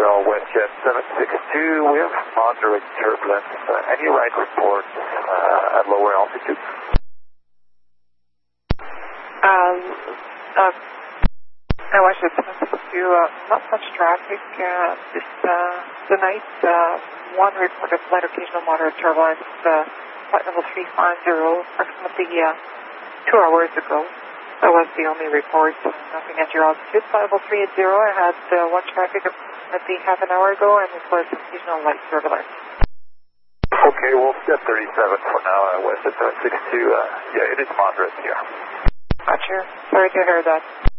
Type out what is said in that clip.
WestJet 762, we have moderate turbulence. Any right report at lower altitude? I was just not much traffic the night. One report of light occasional moderate turbulence, flight level 350, approximately 2 hours ago. That was the only report. Nothing at your altitude. Flight level 380, I had one traffic approximately half an hour ago, and it was occasional light turbulence. Okay, we'll set 37 for now. WestJet 762. Yeah, it is moderate here. Gotcha. Sorry to hear that.